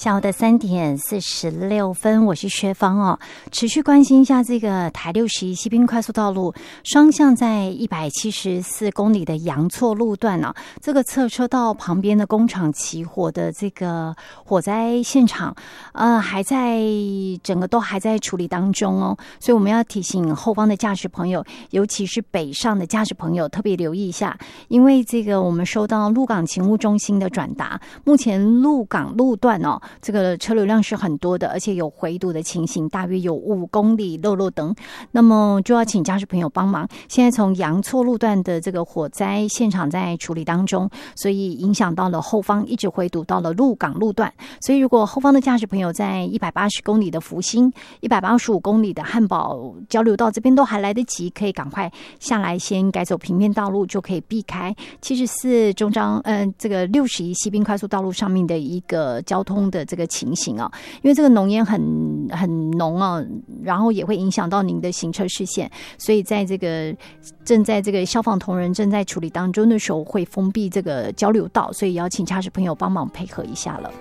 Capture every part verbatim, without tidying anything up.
下午的三点四十六分，我是薛芳哦。持续关心一下这个台六十一西滨快速道路双向在一百七十四公里的阳错路段呢、啊，这个侧车道旁边的工厂起火的这个火灾现场，呃，还在整个都还在处理当中哦。所以我们要提醒后方的驾驶朋友，尤其是北上的驾驶朋友，特别留意一下，因为这个我们收到鹿港勤务中心的转达，目前鹿港路段哦。这个车流量是很多的，而且有回堵的情形，大约有五公里漏漏灯，那么就要请驾驶朋友帮忙。现在从阳错路段的这个火灾现场在处理当中，所以影响到了后方，一直回堵到了鹿港路段。所以如果后方的驾驶朋友在一百八十公里的福兴、一百八十五公里的汉堡交流道这边都还来得及，可以赶快下来，先改走平面道路，就可以避开七十四中彰呃这个六十一西滨快速道路上面的一个交通的这个情形啊，因为这个浓烟很很浓啊，然后也会影响到您的行车视线，所以在这个正在这个消防同仁正在处理当中的时候，会封闭这个交流道，所以要请驾驶朋友帮忙配合一下了。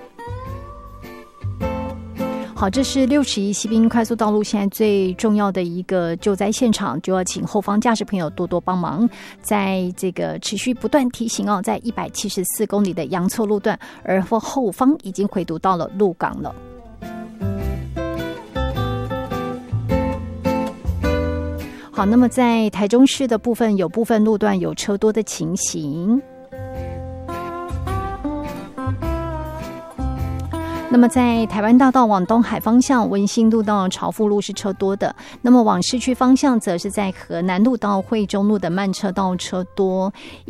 好，这是六十一西滨快速道路现在最重要的一个救灾现场，就要请后方驾驶朋友多多帮忙，在这个持续不断提醒哦，在一百七十四公里的阳错路段，而后方已经回堵到了鹿港了。好，那么在台中市的部分，有部分路段有车多的情形。那么在台湾大道往东海方向，文心路到朝富路是车多的，那么往市区方向则是在河南路到惠中路的慢车道车多。